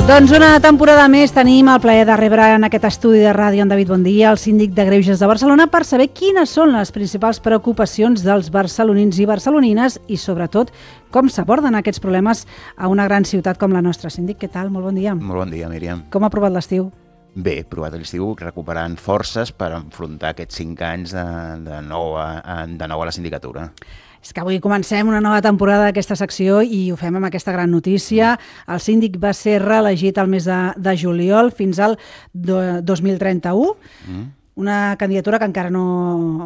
Doncs una temporada més tenim el plaer de rebre en aquest estudi de ràdio en David Bondia, el síndic de Greuges de Barcelona, per saber quines són les principals preocupacions dels barcelonins i barcelonines i, sobretot, com s'aborden aquests problemes a una gran ciutat com la nostra. Síndic, què tal? Molt bon dia. Molt bon dia, Míriam. Com ha provat l'estiu? Bé, he provat l'estiu recuperant forces per enfrontar aquests 5 anys de nou a la sindicatura. És que avui comencem una nova temporada d'aquesta secció i ho fem amb aquesta gran notícia. El síndic va ser reelegit al mes de juliol fins al 2031. Una candidatura que encara no